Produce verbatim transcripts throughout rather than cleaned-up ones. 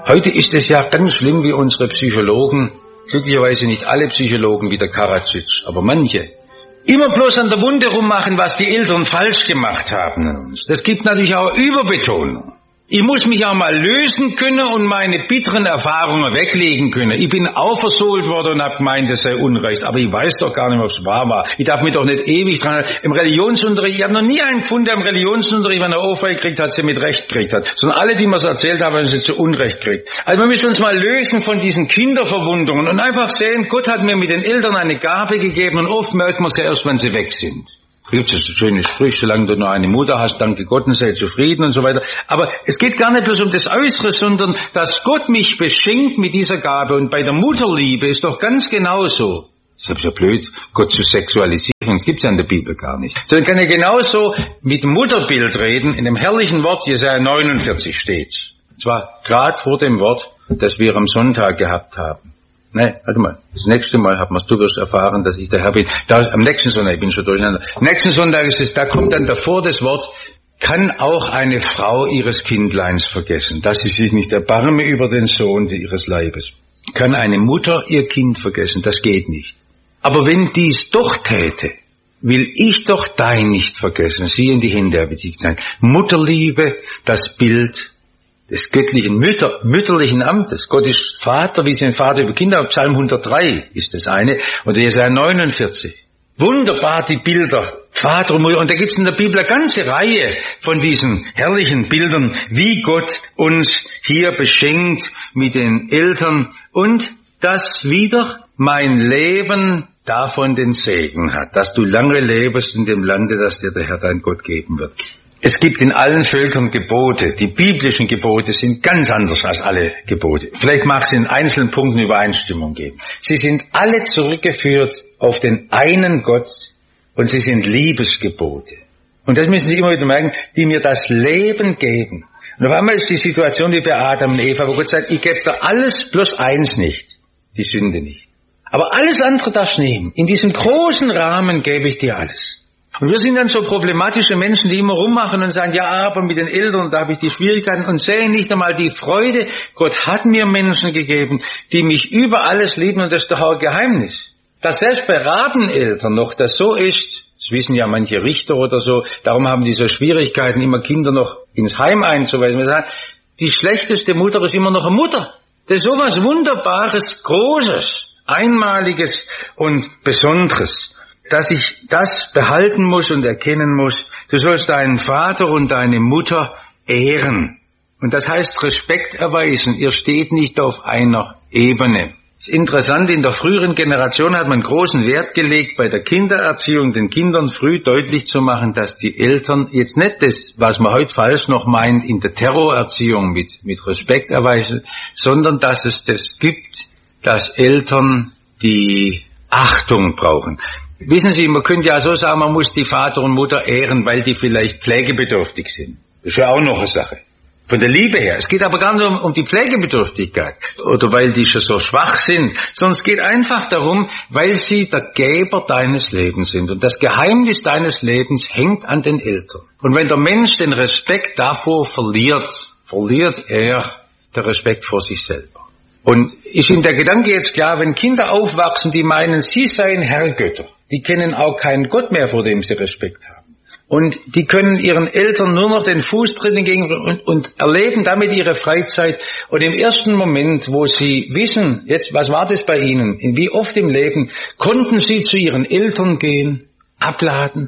Heute ist es ja ganz schlimm, wie unsere Psychologen, glücklicherweise nicht alle Psychologen wie der Karadzic, aber manche, immer bloß an der Wunde rummachen, was die Eltern falsch gemacht haben an uns. Das gibt natürlich auch Überbetonung. Ich muss mich auch mal lösen können und meine bitteren Erfahrungen weglegen können. Ich bin auch versohlt worden und habe gemeint, das sei Unrecht. Aber ich weiß doch gar nicht, ob es wahr war. Ich darf mich doch nicht ewig dran halten. Im Religionsunterricht, ich habe noch nie einen gefunden, der im Religionsunterricht, wenn er Ohrfeige gekriegt hat, sie mit Recht gekriegt hat. Sondern alle, die mir es erzählt haben, haben sie zu Unrecht gekriegt. Also wir müssen uns mal lösen von diesen Kinderverwundungen und einfach sehen, Gott hat mir mit den Eltern eine Gabe gegeben und oft merkt man es ja erst, wenn sie weg sind. Da gibt es so schöne Sprüche, solange du noch eine Mutter hast, danke Gott und sei zufrieden und so weiter. Aber es geht gar nicht bloß um das Äußere, sondern dass Gott mich beschenkt mit dieser Gabe. Und bei der Mutterliebe ist doch ganz genauso. Das ist ja blöd, Gott zu sexualisieren, das gibt's ja in der Bibel gar nicht. Sondern kann er genauso mit dem Mutterbild reden, in dem herrlichen Wort, Jesaja neunundvierzig steht. Und zwar gerade vor dem Wort, das wir am Sonntag gehabt haben. Nein, warte mal. Das nächste Mal hat man es, du wirst erfahren, dass ich der Herr bin. Da, am nächsten Sonntag, ich bin schon durcheinander. Am nächsten Sonntag ist es, da kommt dann davor das Wort, kann auch eine Frau ihres Kindleins vergessen, dass sie sich nicht erbarme über den Sohn ihres Leibes. Kann eine Mutter ihr Kind vergessen, das geht nicht. Aber wenn dies doch täte, will ich doch dein nicht vergessen. Sieh in die Hände, habe ich gesagt. Mutterliebe, das Bild des göttlichen Mütter, mütterlichen Amtes. Gott ist Vater, wie sie ein Vater über Kinder haben. Psalm hundertdrei ist das eine. Und Jesaja neunundvierzig. Wunderbar die Bilder, Vater und Mutter. Und da gibt es in der Bibel eine ganze Reihe von diesen herrlichen Bildern, wie Gott uns hier beschenkt mit den Eltern und dass wieder mein Leben davon den Segen hat, dass du lange lebst in dem Lande, das dir der Herr dein Gott geben wird. Es gibt in allen Völkern Gebote. Die biblischen Gebote sind ganz anders als alle Gebote. Vielleicht mag es in einzelnen Punkten Übereinstimmung geben. Sie sind alle zurückgeführt auf den einen Gott und sie sind Liebesgebote. Und das müssen Sie immer wieder merken, die mir das Leben geben. Und auf einmal ist die Situation wie bei Adam und Eva, wo Gott sagt, ich gebe dir alles, bloß eins nicht, die Sünde nicht. Aber alles andere darfst du nehmen. In diesem großen Rahmen gebe ich dir alles. Und wir sind dann so problematische Menschen, die immer rummachen und sagen, ja, aber mit den Eltern, da habe ich die Schwierigkeiten und sehen nicht einmal die Freude. Gott hat mir Menschen gegeben, die mich über alles lieben und das ist doch auch ein Geheimnis. Dass selbst bei Rabeneltern noch das so ist, das wissen ja manche Richter oder so, darum haben die so Schwierigkeiten, immer Kinder noch ins Heim einzuweisen. Wir sagen, die schlechteste Mutter ist immer noch eine Mutter. Das ist sowas Wunderbares, Großes, Einmaliges und Besonderes, dass ich das behalten muss und erkennen muss, du sollst deinen Vater und deine Mutter ehren. Und das heißt Respekt erweisen. Ihr steht nicht auf einer Ebene. Es ist interessant, in der früheren Generation hat man großen Wert gelegt, bei der Kindererziehung den Kindern früh deutlich zu machen, dass die Eltern jetzt nicht das, was man heute falsch noch meint, in der Terrorerziehung mit, mit Respekt erweisen, sondern dass es das gibt, dass Eltern die Achtung brauchen. Wissen Sie, man könnte ja so sagen, man muss die Vater und Mutter ehren, weil die vielleicht pflegebedürftig sind. Das ist ja auch noch eine Sache. Von der Liebe her. Es geht aber gar nicht um, um die Pflegebedürftigkeit oder weil die schon so schwach sind, sondern es geht einfach darum, weil sie der Geber deines Lebens sind. Und das Geheimnis deines Lebens hängt an den Eltern. Und wenn der Mensch den Respekt davor verliert, verliert er den Respekt vor sich selber. Und ist ihm der Gedanke jetzt klar, wenn Kinder aufwachsen, die meinen, sie seien Herrgötter, die kennen auch keinen Gott mehr, vor dem sie Respekt haben. Und die können ihren Eltern nur noch den Fuß treten gegen und, und erleben damit ihre Freizeit. Und im ersten Moment, wo sie wissen, jetzt, was war das bei ihnen? Wie oft im Leben konnten sie zu ihren Eltern gehen, abladen,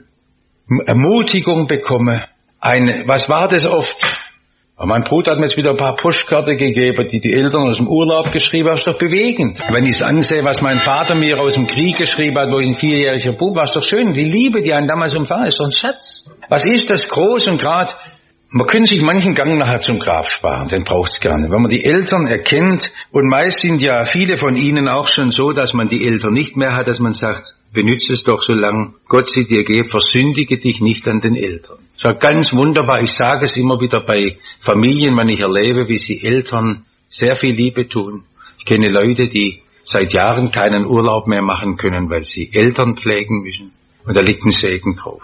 Ermutigung bekommen. Eine, was war das oft? Aber mein Bruder hat mir jetzt wieder ein paar Postkarten gegeben, die die Eltern aus dem Urlaub geschrieben haben. Das ist doch bewegend. Wenn ich es ansehe, was mein Vater mir aus dem Krieg geschrieben hat, wo ich ein vierjähriger Bub war, ist doch schön. Die Liebe, die einen damals umfasst, ist doch ein Schatz. Was ist das groß und grad? Man könnte sich manchen Gang nachher zum Grab sparen, den braucht's gerne. Wenn man die Eltern erkennt, und meist sind ja viele von ihnen auch schon so, dass man die Eltern nicht mehr hat, dass man sagt, benütze es doch so lang Gott sie dir gibt, versündige dich nicht an den Eltern. Das ist ja ganz wunderbar. Ich sage es immer wieder bei Familien, wenn ich erlebe, wie sie Eltern sehr viel Liebe tun. Ich kenne Leute, die seit Jahren keinen Urlaub mehr machen können, weil sie Eltern pflegen müssen. Und da liegt ein Segen drauf.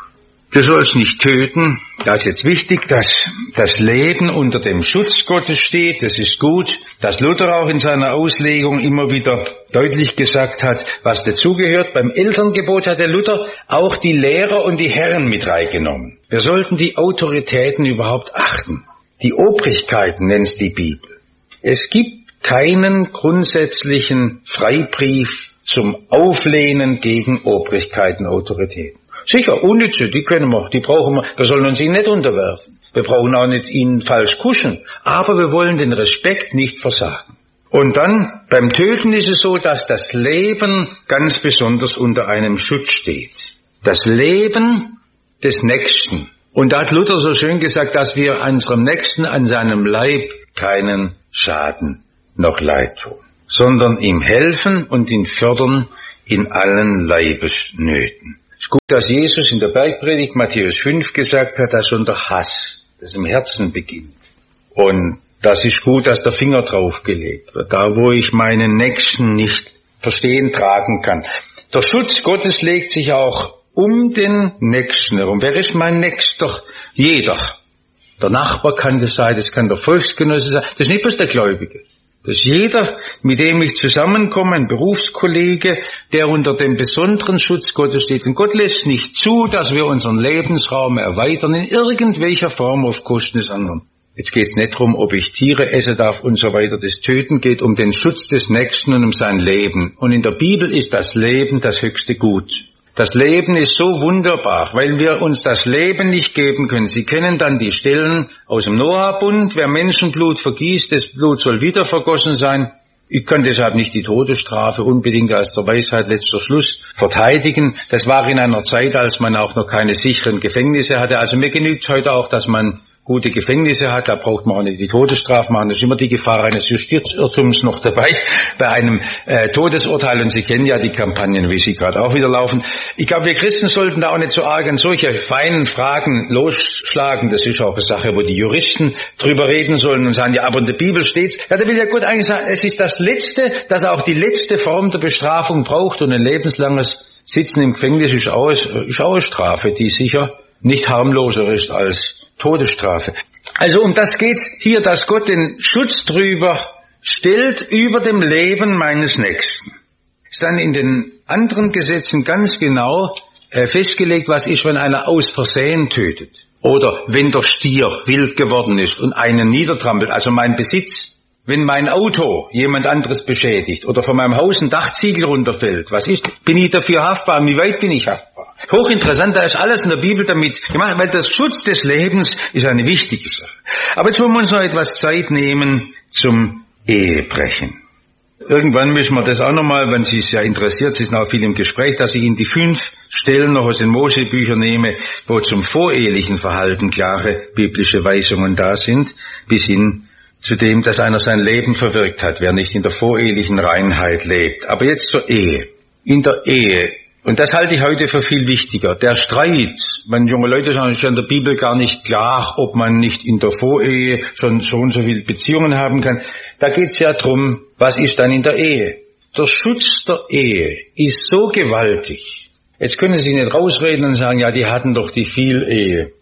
Du sollst nicht töten. Das ist jetzt wichtig, dass das Leben unter dem Schutz Gottes steht. Das ist gut, dass Luther auch in seiner Auslegung immer wieder deutlich gesagt hat, was dazugehört. Beim Elterngebot hat der Luther auch die Lehrer und die Herren mit reingenommen. Wir sollten die Autoritäten überhaupt achten. Die Obrigkeiten nennt es die Bibel. Es gibt keinen grundsätzlichen Freibrief zum Auflehnen gegen Obrigkeiten, Autoritäten. Sicher, unnütze, die können wir, die brauchen wir, wir sollen uns ihnen nicht unterwerfen. Wir brauchen auch nicht ihnen falsch kuschen, aber wir wollen den Respekt nicht versagen. Und dann, beim Töten ist es so, dass das Leben ganz besonders unter einem Schutz steht. Das Leben des Nächsten. Und da hat Luther so schön gesagt, dass wir unserem Nächsten an seinem Leib keinen Schaden noch Leid tun, sondern ihm helfen und ihn fördern in allen Leibesnöten. Es ist gut, dass Jesus in der Bergpredigt Matthäus fünf gesagt hat, dass schon der Hass, das im Herzen beginnt. Und das ist gut, dass der Finger draufgelegt wird, da wo ich meinen Nächsten nicht verstehen, tragen kann. Der Schutz Gottes legt sich auch um den Nächsten herum. Wer ist mein Nächster? Jeder. Der Nachbar kann das sein, das kann der Volksgenosse sein, das ist nicht bloß der Gläubige. Das ist jeder, mit dem ich zusammenkomme, ein Berufskollege, der unter dem besonderen Schutz Gottes steht. Und Gott lässt nicht zu, dass wir unseren Lebensraum erweitern in irgendwelcher Form auf Kosten des anderen. Jetzt geht es nicht darum, ob ich Tiere esse darf und so weiter. Das Töten geht um den Schutz des Nächsten und um sein Leben. Und in der Bibel ist das Leben das höchste Gut. Das Leben ist so wunderbar, weil wir uns das Leben nicht geben können. Sie kennen dann die Stellen aus dem Noah-Bund. Wer Menschenblut vergießt, das Blut soll wieder vergossen sein. Ich kann deshalb nicht die Todesstrafe unbedingt als der Weisheit letzter Schluss verteidigen. Das war in einer Zeit, als man auch noch keine sicheren Gefängnisse hatte. Also mir genügt heute auch, dass man gute Gefängnisse hat, da braucht man auch nicht die Todesstrafe machen. Da ist immer die Gefahr eines Justizirrtums noch dabei bei einem äh, Todesurteil. Und Sie kennen ja die Kampagnen, wie sie gerade auch wieder laufen. Ich glaube, wir Christen sollten da auch nicht so arg an solche feinen Fragen losschlagen. Das ist auch eine Sache, wo die Juristen drüber reden sollen und sagen, ja, aber in der Bibel steht's. Ja, da will ja Gott eigentlich sagen, es ist das Letzte, das auch die letzte Form der Bestrafung braucht. Und ein lebenslanges Sitzen im Gefängnis ist auch, ist auch eine Strafe, die sicher nicht harmloser ist als Todesstrafe. Also um das geht's hier, dass Gott den Schutz drüber stellt über dem Leben meines Nächsten. Ist dann in den anderen Gesetzen ganz genau äh, festgelegt, was ist, wenn einer aus Versehen tötet. Oder wenn der Stier wild geworden ist und einen niedertrampelt, also mein Besitz. Wenn mein Auto jemand anderes beschädigt oder von meinem Haus ein Dachziegel runterfällt, was ist, bin ich dafür haftbar? Wie weit bin ich haftbar? Hochinteressant, da ist alles in der Bibel damit gemacht, weil der Schutz des Lebens ist eine wichtige Sache. Aber jetzt wollen wir uns noch etwas Zeit nehmen zum Ehebrechen. Irgendwann müssen wir das auch nochmal, wenn Sie es ja interessiert, Sie sind auch viel im Gespräch, dass ich Ihnen die fünf Stellen noch aus den Mosebüchern nehme, wo zum vorehelichen Verhalten klare biblische Weisungen da sind, bis hin zu dem, dass einer sein Leben verwirkt hat, wer nicht in der vorehelichen Reinheit lebt. Aber jetzt zur Ehe. In der Ehe, und das halte ich heute für viel wichtiger, der Streit, wenn junge Leute sagen, es ist ja in der Bibel gar nicht klar, ob man nicht in der Vorehe schon so und so viele Beziehungen haben kann. Da geht es ja drum, was ist dann in der Ehe? Der Schutz der Ehe ist so gewaltig. Jetzt können Sie nicht rausreden und sagen, ja, die hatten doch die viel Ehe.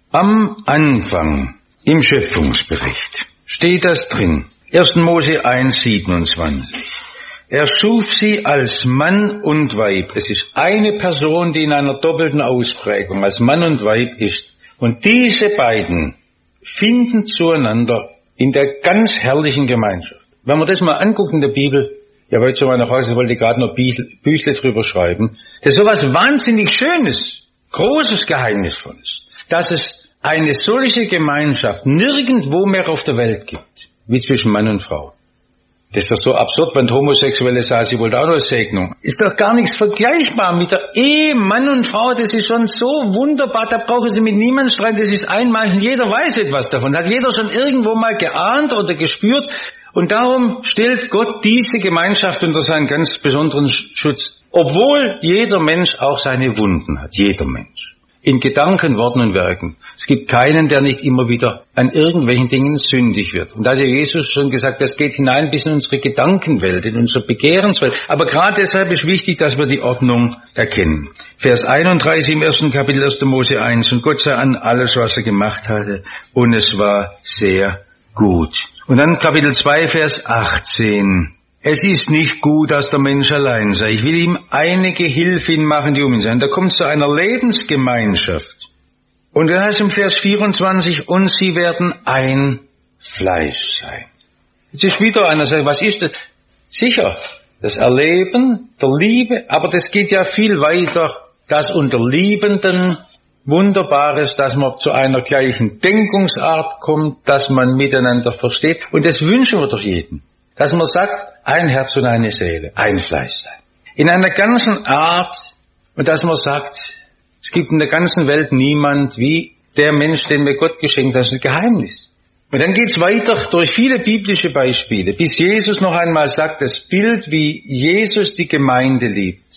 Am Anfang, im Schöpfungsbericht, steht das drin. erster Mose eins siebenundzwanzig. Er schuf sie als Mann und Weib. Es ist eine Person, die in einer doppelten Ausprägung als Mann und Weib ist. Und diese beiden finden zueinander in der ganz herrlichen Gemeinschaft. Wenn man das mal anguckt in der Bibel, ja, heute zu meiner Frau, sie wollte gerade noch Büchle drüber schreiben, das ist sowas wahnsinnig Schönes, großes Geheimnisvolles, dass es eine solche Gemeinschaft nirgendwo mehr auf der Welt gibt, wie zwischen Mann und Frau. Das ist doch so absurd, wenn Homosexuelle sagen, sie wollte auch noch eine Segnung. Ist doch gar nichts vergleichbar mit der Ehe, Mann und Frau, das ist schon so wunderbar, da brauchen Sie mit niemandem streiten, das ist einmal, jeder weiß etwas davon, hat jeder schon irgendwo mal geahnt oder gespürt. Und darum stellt Gott diese Gemeinschaft unter seinen ganz besonderen Schutz, obwohl jeder Mensch auch seine Wunden hat, jeder Mensch. in Gedanken, Worten und Werken. Es gibt keinen, der nicht immer wieder an irgendwelchen Dingen sündig wird. Und da hat ja Jesus schon gesagt, das geht hinein bis in unsere Gedankenwelt, in unsere Begehrenswelt. Aber gerade deshalb ist wichtig, dass wir die Ordnung erkennen. Vers einunddreißig im ersten Kapitel erster Mose eins. Und Gott sah an alles, was er gemacht hatte, und es war sehr gut. Und dann Kapitel zwei, Vers achtzehn. Es ist nicht gut, dass der Mensch allein sei. Ich will ihm einige Hilfe machen, die um ihn sind. Da kommt es zu einer Lebensgemeinschaft. Und dann heißt es im Vers vierundzwanzig, und sie werden ein Fleisch sein. Jetzt ist wieder einer, sagt, was ist das? Sicher, das Erleben der Liebe, aber das geht ja viel weiter, dass unter Liebenden Wunderbares, dass man zu einer gleichen Denkungsart kommt, dass man miteinander versteht. Und das wünschen wir doch jedem. Dass man sagt, ein Herz und eine Seele, ein Fleisch sein. In einer ganzen Art, und dass man sagt, es gibt in der ganzen Welt niemand wie der Mensch, den mir Gott geschenkt hat, das ist ein Geheimnis. Und dann geht's weiter durch viele biblische Beispiele, bis Jesus noch einmal sagt, das Bild, wie Jesus die Gemeinde liebt,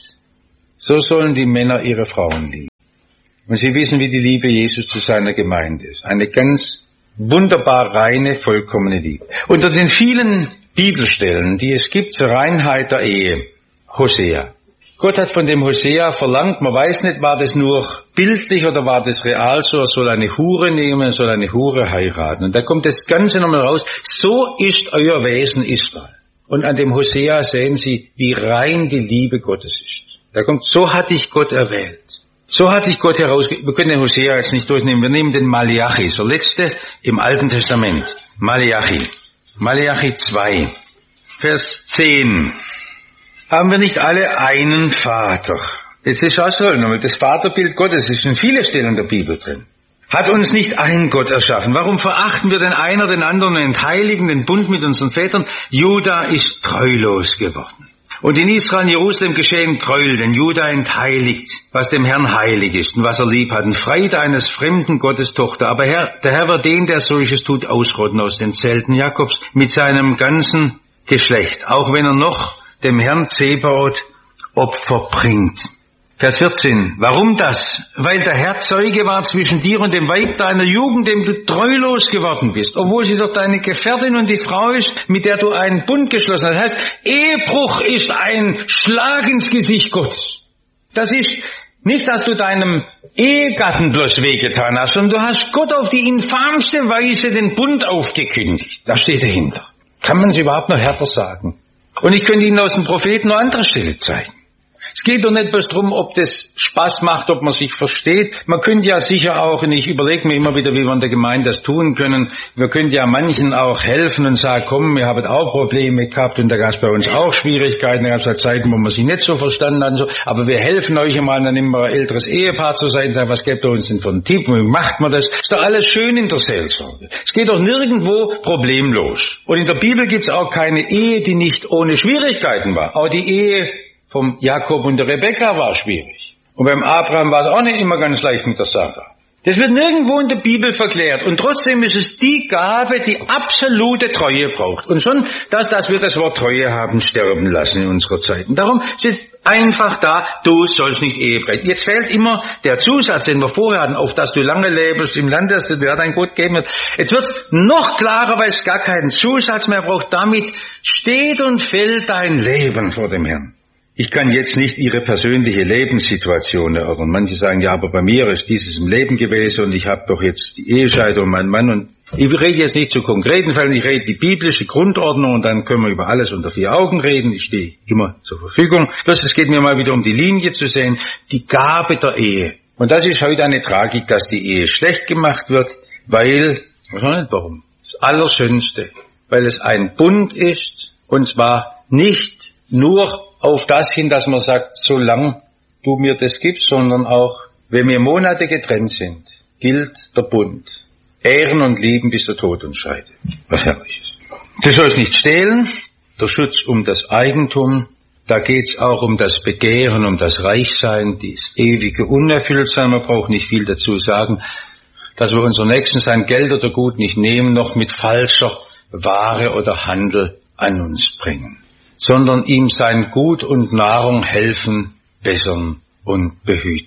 so sollen die Männer ihre Frauen lieben. Und Sie wissen, wie die Liebe Jesus zu seiner Gemeinde ist. Eine ganz wunderbar reine, vollkommene Liebe. Unter den vielen Bibelstellen, die es gibt zur Reinheit der Ehe, Hosea. Gott hat von dem Hosea verlangt, man weiß nicht, war das nur bildlich oder war das real so, er soll eine Hure nehmen, er soll eine Hure heiraten. Und da kommt das Ganze nochmal raus, so ist euer Wesen Israel. Und an dem Hosea sehen Sie, wie rein die Liebe Gottes ist. Da kommt, so hat dich Gott erwählt. So hat dich Gott herausgegeben. Wir können den Hosea jetzt nicht durchnehmen, wir nehmen den Malachi, so letzte im Alten Testament. Malachi. Malachi zwei, Vers zehn. Haben wir nicht alle einen Vater? Jetzt ist auch so, das Vaterbild Gottes ist in vielen Stellen der Bibel drin. Hat uns nicht ein Gott erschaffen? Warum verachten wir den einer den anderen und entheiligen den Bund mit unseren Vätern? Juda ist treulos geworden. Und in Israel und Jerusalem geschehen Gräuel, denn Juda entheiligt, was dem Herrn heilig ist und was er lieb hat, und freit eines fremden Gottes Tochter. Aber Herr, der Herr wird den, der solches tut, ausrotten aus den Zelten Jakobs mit seinem ganzen Geschlecht, auch wenn er noch dem Herrn Zebaoth Opfer bringt. Vers vierzehn. Warum das? Weil der Herr Zeuge war zwischen dir und dem Weib deiner Jugend, dem du treulos geworden bist, obwohl sie doch deine Gefährtin und die Frau ist, mit der du einen Bund geschlossen hast. Das heißt, Ehebruch ist ein Schlag ins Gesicht Gottes. Das ist nicht, dass du deinem Ehegatten bloß wehgetan hast, sondern du hast Gott auf die infamste Weise den Bund aufgekündigt. Da steht dahinter. Kann man es überhaupt noch härter sagen? Und ich könnte Ihnen aus den Propheten noch andere Stelle zeigen. Es geht doch nicht bloß darum, ob das Spaß macht, ob man sich versteht. Man könnte ja sicher auch, und ich überlege mir immer wieder, wie wir in der Gemeinde das tun können, wir könnten ja manchen auch helfen und sagen, komm, wir haben auch Probleme gehabt und da gab es bei uns auch Schwierigkeiten, da gab es halt Zeiten, wo man sich nicht so verstanden hat und so, aber wir helfen euch einmal, dann nehmen wir ein älteres Ehepaar zur Seite und sagen, was gebt ihr uns denn für einen Tipp, wie macht man das? Ist doch alles schön in der Seelsorge. Es geht doch nirgendwo problemlos. Und in der Bibel gibt es auch keine Ehe, die nicht ohne Schwierigkeiten war. Auch die Ehe vom Jakob und der Rebekka war schwierig. Und beim Abraham war es auch nicht immer ganz leicht mit der Sarah. Das wird nirgendwo in der Bibel verklärt. Und trotzdem ist es die Gabe, die absolute Treue braucht. Und schon das, dass wir das Wort Treue haben sterben lassen in unserer Zeit. Und darum steht einfach da, du sollst nicht Ehe brechen. Jetzt fehlt immer der Zusatz, den wir vorher hatten, auf dass du lange lebst im Land, das dir dein Gott geben wird. Jetzt wird es noch klarer, weil es gar keinen Zusatz mehr braucht. Damit steht und fällt dein Leben vor dem Herrn. Ich kann jetzt nicht Ihre persönliche Lebenssituation erörtern. Manche sagen, ja, aber bei mir ist dieses im Leben gewesen und ich habe doch jetzt die Ehescheidung und meinen Mann. Und ich rede jetzt nicht zu konkreten Fällen, ich rede die biblische Grundordnung und dann können wir über alles unter vier Augen reden. Ich stehe immer zur Verfügung. Bloß es geht mir mal wieder um die Linie zu sehen, die Gabe der Ehe. Und das ist heute eine Tragik, dass die Ehe schlecht gemacht wird, weil, ich weiß nicht warum, das Allerschönste, weil es ein Bund ist und zwar nicht nur auf das hin, dass man sagt, solange du mir das gibst, sondern auch, wenn wir Monate getrennt sind, gilt der Bund. Ehren und lieben, bis der Tod uns scheidet. Was herrlich ist. Du sollst nicht stehlen, der Schutz um das Eigentum, da geht's auch um das Begehren, um das Reichsein, das ewige Unerfülltsein. Man braucht nicht viel dazu sagen, dass wir unseren Nächsten sein Geld oder Gut nicht nehmen, noch mit falscher Ware oder Handel an uns bringen, sondern ihm sein Gut und Nahrung helfen, bessern und behüten.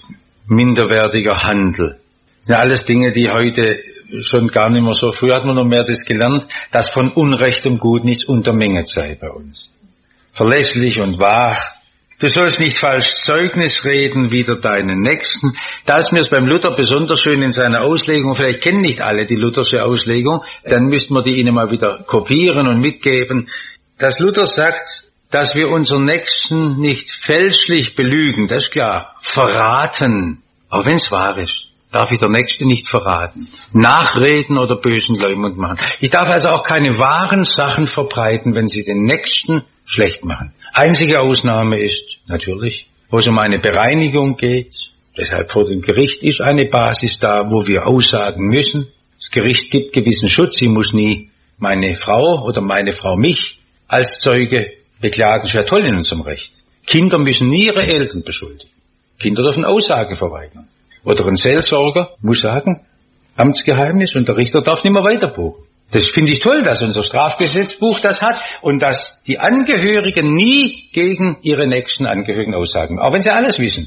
minderwertiger Handel. Das sind alles Dinge, die heute schon gar nicht mehr so, früher hat man noch mehr das gelernt, dass von Unrecht und Gut nichts untermenget sei bei uns. Verlässlich und wahr. Du sollst nicht falsch Zeugnis reden wider deinen Nächsten. Da ist mir es beim Luther besonders schön in seiner Auslegung, vielleicht kennen nicht alle die luthersche Auslegung, dann müssten wir die ihnen mal wieder kopieren und mitgeben, dass Luther sagt, dass wir unseren Nächsten nicht fälschlich belügen, das ist klar, verraten, auch wenn es wahr ist. Darf ich der Nächste nicht verraten, nachreden oder bösen Leumund machen. Ich darf also auch keine wahren Sachen verbreiten, wenn sie den Nächsten schlecht machen. Einzige Ausnahme ist natürlich, wo es um eine Bereinigung geht. Deshalb vor dem Gericht ist eine Basis da, wo wir aussagen müssen. Das Gericht gibt gewissen Schutz. Sie muss nie meine Frau oder meine Frau mich als Zeuge beklagen. Das wäre toll in unserem Recht. Kinder müssen nie ihre Eltern beschuldigen. Kinder dürfen Aussage verweigern. Oder ein Seelsorger muss sagen, Amtsgeheimnis, und der Richter darf nicht mehr weiterbuchen. Das finde ich toll, dass unser Strafgesetzbuch das hat und dass die Angehörigen nie gegen ihre nächsten Angehörigen aussagen, auch wenn sie alles wissen.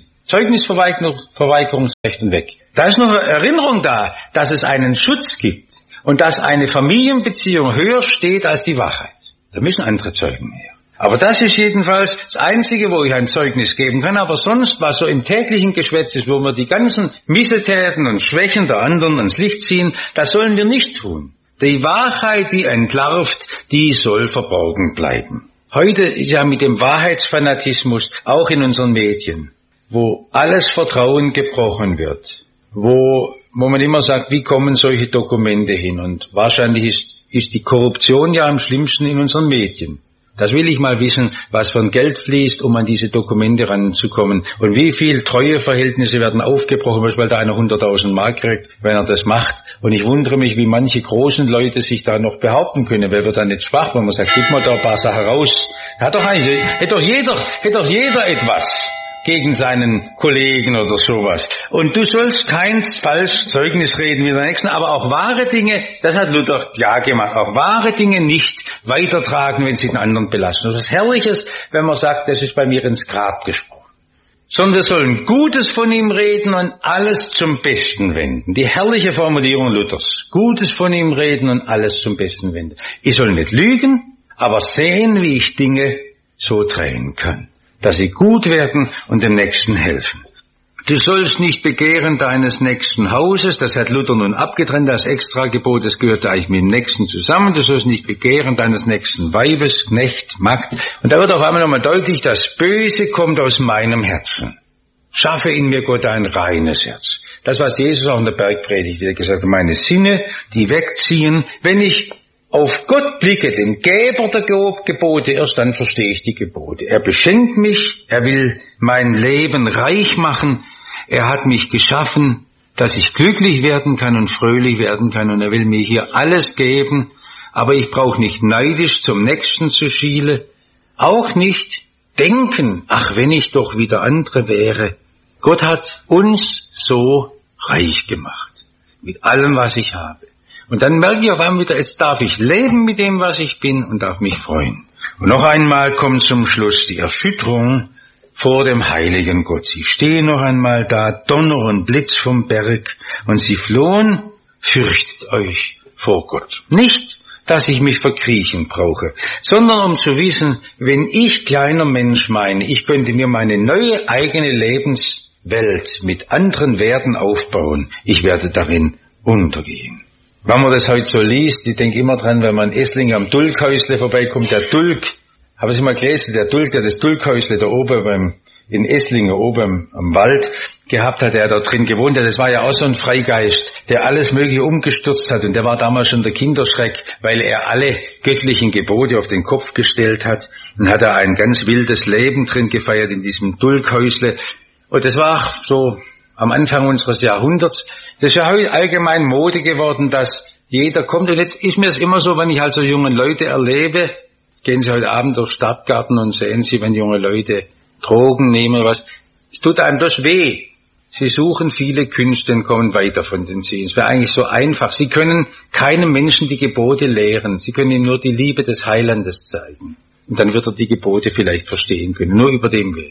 Zeugnisverweigerungsrechten weg. Da ist noch eine Erinnerung da, dass es einen Schutz gibt und dass eine Familienbeziehung höher steht als die Wahrheit. Da müssen andere Zeugen her. Aber das ist jedenfalls das Einzige, wo ich ein Zeugnis geben kann. Aber sonst, was so im täglichen Geschwätz ist, wo wir die ganzen Missetäten und Schwächen der anderen ans Licht ziehen, das sollen wir nicht tun. Die Wahrheit, die entlarvt, die soll verborgen bleiben. Heute ist ja mit dem Wahrheitsfanatismus, auch in unseren Medien, wo alles Vertrauen gebrochen wird, wo, wo man immer sagt, wie kommen solche Dokumente hin? Und wahrscheinlich ist, ist die Korruption ja am schlimmsten in unseren Medien. Das will ich mal wissen, was für ein Geld fließt, um an diese Dokumente ranzukommen. Und wie viel Treueverhältnisse werden aufgebrochen, weil da einer hunderttausend Mark kriegt, wenn er das macht. Und ich wundere mich, wie manche großen Leute sich da noch behaupten können, weil wir da nicht schwach, wenn man sagt, gib mal da ein paar Sachen raus. Hat doch eigentlich, hätte doch jeder, hätte doch jeder etwas gegen seinen Kollegen oder sowas. Und du sollst kein falsches Zeugnis reden wie der Nächsten, aber auch wahre Dinge, das hat Luther ja gemacht, auch wahre Dinge nicht weitertragen, wenn sie den anderen belasten. Das ist Herrliches, wenn man sagt, das ist bei mir ins Grab gesprochen. Sondern wir sollen Gutes von ihm reden und alles zum Besten wenden. Die herrliche Formulierung Luthers. Gutes von ihm reden und alles zum Besten wenden. Ich soll nicht lügen, aber sehen, wie ich Dinge so drehen kann, dass sie gut werden und dem Nächsten helfen. Du sollst nicht begehren deines nächsten Hauses, das hat Luther nun abgetrennt, das Extragebot, das gehört eigentlich mit dem Nächsten zusammen. Du sollst nicht begehren deines nächsten Weibes, Knecht, Magd. Und da wird auf einmal nochmal deutlich, das Böse kommt aus meinem Herzen. Schaffe in mir, Gott, ein reines Herz. Das, was Jesus auch in der Bergpredigt wieder gesagt hat, meine Sinne, die wegziehen, wenn ich auf Gott blicke, den Geber der Gebote, erst dann verstehe ich die Gebote. Er beschenkt mich, er will mein Leben reich machen, er hat mich geschaffen, dass ich glücklich werden kann und fröhlich werden kann, und er will mir hier alles geben, aber ich brauche nicht neidisch zum Nächsten zu schielen, auch nicht denken, ach, wenn ich doch wie der andere wäre. Gott hat uns so reich gemacht, mit allem, was ich habe. Und dann merke ich auf einmal wieder, jetzt darf ich leben mit dem, was ich bin, und darf mich freuen. Und noch einmal kommt zum Schluss die Erschütterung vor dem heiligen Gott. Sie stehen noch einmal da, Donner und Blitz vom Berg, und sie flohen, fürchtet euch vor Gott. Nicht, dass ich mich verkriechen brauche, sondern um zu wissen, wenn ich, kleiner Mensch, meine, ich könnte mir meine neue eigene Lebenswelt mit anderen Werten aufbauen, ich werde darin untergehen. Wenn man das heute so liest, ich denke immer dran, wenn man in Esslingen am Dulkhäusle vorbeikommt, der Dulk, haben Sie mal gelesen, der Dulk, der das Dulkhäusle da oben beim, in Esslingen oben am Wald gehabt hat, der da drin gewohnt hat, das war ja auch so ein Freigeist, der alles Mögliche umgestürzt hat, und der war damals schon der Kinderschreck, weil er alle göttlichen Gebote auf den Kopf gestellt hat, und hat er ein ganz wildes Leben drin gefeiert in diesem Dulkhäusle, und das war so am Anfang unseres Jahrhunderts. Das ist ja heute allgemein Mode geworden, dass jeder kommt. Und jetzt ist mir es immer so, wenn ich also junge Leute erlebe, gehen Sie heute Abend durch Stadtgarten und sehen Sie, wenn junge Leute Drogen nehmen oder was, es tut einem das weh. Sie suchen viele Künste und kommen weiter von den Zielen. Es wäre eigentlich so einfach. Sie können keinem Menschen die Gebote lehren. Sie können ihm nur die Liebe des Heilandes zeigen. Und dann wird er die Gebote vielleicht verstehen können, nur über den Weg.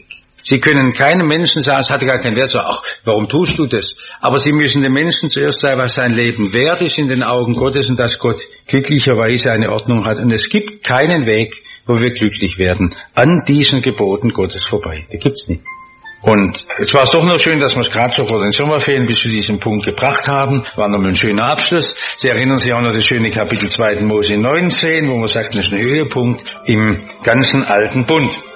Sie können keinem Menschen sagen, es hatte gar keinen Wert, so, ach, warum tust du das? Aber Sie müssen dem Menschen zuerst sagen, was sein Leben wert ist in den Augen Gottes und dass Gott glücklicherweise eine Ordnung hat. Und es gibt keinen Weg, wo wir glücklich werden, an diesen Geboten Gottes vorbei. Den gibt's nicht. Und jetzt war es doch noch schön, dass wir es gerade so vor den Sommerferien bis zu diesem Punkt gebracht haben. War nochmal ein schöner Abschluss. Sie erinnern sich auch noch das schöne Kapitel zweiten Mose neunzehn, wo man sagt, das ist ein Höhepunkt im ganzen alten Bund.